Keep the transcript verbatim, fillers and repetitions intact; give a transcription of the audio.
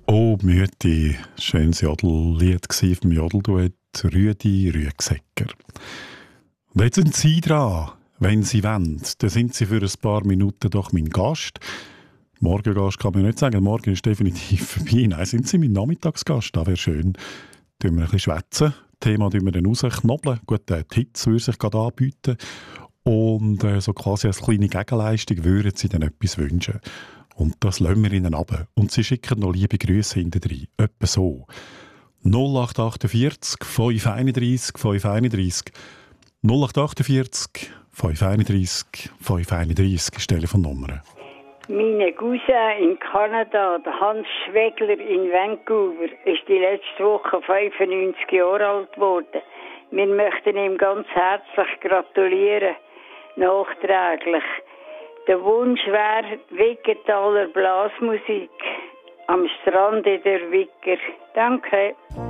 Oh, Mütti, schönes Jodellied gsi vom Jodelduett Rüdi Rüegsegger. Und jetzt sind Sie dran. Wenn Sie wollen, dann sind Sie für ein paar Minuten doch mein Gast. Morgengast kann man nicht sagen, morgen ist definitiv vorbei. Nein, sind Sie mein Nachmittagsgast, das wäre schön. Tun wir ein bisschen schwätzen. Thema tun wir dann rausknobeln. Gut, äh, die Hits würde sich gerade anbieten. Und äh, so quasi als kleine Gegenleistung würden Sie dann etwas wünschen. Und das lassen wir Ihnen runter. Und Sie schicken noch liebe Grüße hinterher. Etwa so. null acht achtundvierzig, fünf einunddreißig, fünf einunddreißig. null acht achtundvierzig, fünf einunddreißig, fünf einunddreißig ist die Telefonnummer. Meine Cousin in Kanada, der Hans Schwegler in Vancouver, ist die letzte Woche fünfundneunzig Jahre alt geworden. Wir möchten ihm ganz herzlich gratulieren, nachträglich. Der Wunsch wäre Wicketaler Blasmusik am Strand in der Wicker. Danke.